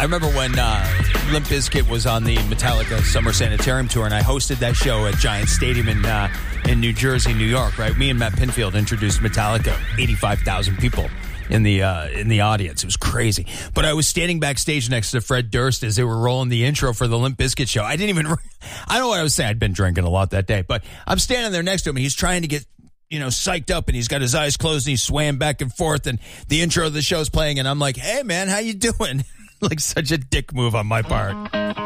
remember when Limp Bizkit was on the Metallica Summer Sanitarium tour, and I hosted that show at Giant Stadium in New Jersey, New York, right? Me and Matt Pinfield introduced Metallica, 85,000 people in the audience. It was crazy. But I was standing backstage next to Fred Durst as they were rolling the intro for the Limp Bizkit show. I don't know what I was saying. I'd been drinking a lot that day, but I'm standing there next to him, and he's trying to get psyched up, and he's got his eyes closed, and he's swaying back and forth, and the intro of the show's playing, and I'm like, hey, man, how you doing? Like, such a dick move on my part.